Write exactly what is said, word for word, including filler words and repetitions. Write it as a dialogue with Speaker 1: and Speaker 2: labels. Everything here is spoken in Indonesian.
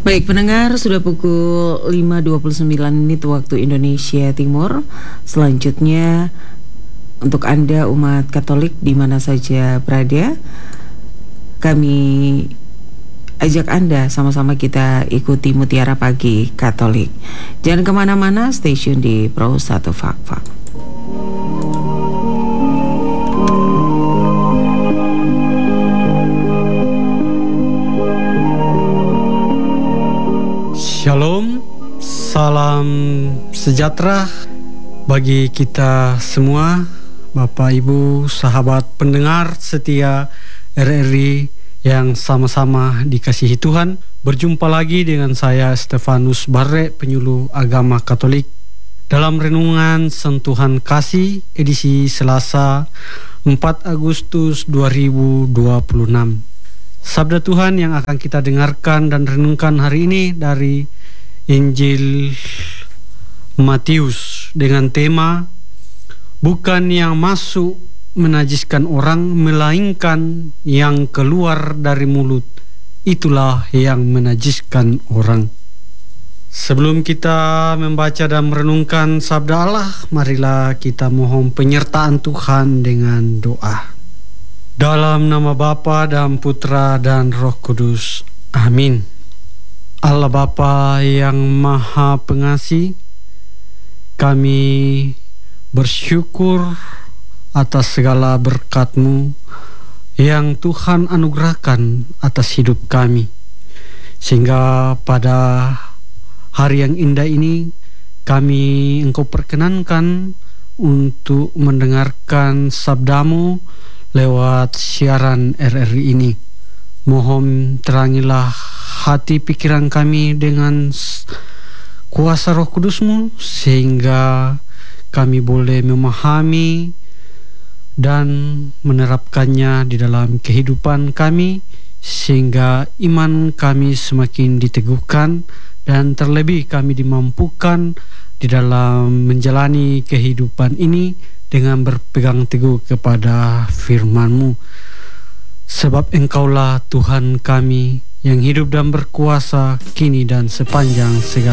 Speaker 1: Baik pendengar, sudah pukul lima dua puluh sembilan menit waktu Indonesia Timur. Selanjutnya untuk Anda umat Katolik di mana saja berada, kami ajak Anda sama-sama kita ikuti Mutiara Pagi Katolik. Jangan kemana-mana, stay tune di Pro satu Fak-Fak.
Speaker 2: Shalom, salam sejahtera bagi kita semua, Bapak Ibu, sahabat pendengar setia R R I yang sama-sama dikasihi Tuhan. Berjumpa lagi dengan saya Stefanus Barre, penyuluh agama Katolik, dalam renungan Sentuhan Kasih edisi Selasa empat Agustus dua ribu dua puluh enam. Sabda Tuhan yang akan kita dengarkan dan renungkan hari ini dari Injil Matius dengan tema bukan yang masuk menajiskan orang, melainkan yang keluar dari mulut, itulah yang menajiskan orang. Sebelum kita membaca dan merenungkan sabda Allah, marilah kita mohon penyertaan Tuhan dengan doa. Dalam nama Bapa dan Putra dan Roh Kudus. Amin. Allah Bapa yang Maha Pengasih, kami bersyukur atas segala berkat-Mu yang Tuhan anugerahkan atas hidup kami. Sehingga pada hari yang indah ini kami Engkau perkenankan untuk mendengarkan sabda-Mu lewat siaran R R I ini. Mohon terangilah hati pikiran kami dengan kuasa Roh Kudus-Mu, sehingga kami boleh memahami dan menerapkannya di dalam kehidupan kami, sehingga iman kami semakin diteguhkan dan terlebih kami dimampukan di dalam menjalani kehidupan ini dengan berpegang teguh kepada firman-Mu. Sebab Engkaulah Tuhan kami yang hidup dan berkuasa kini dan sepanjang segala